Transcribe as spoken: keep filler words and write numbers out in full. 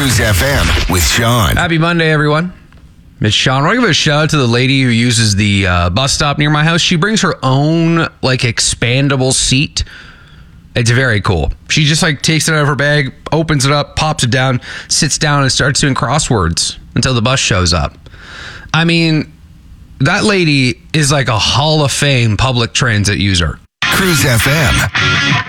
Cruise F M with Sean. Happy Monday, everyone. It's Sean. I want to give a shout out to the lady who uses the uh, bus stop near my house. She brings her own, like, expandable seat. It's very cool. She just, like, takes it out of her bag, opens it up, pops it down, sits down, and starts doing crosswords until the bus shows up. I mean, that lady is like a Hall of Fame public transit user. Cruise F M.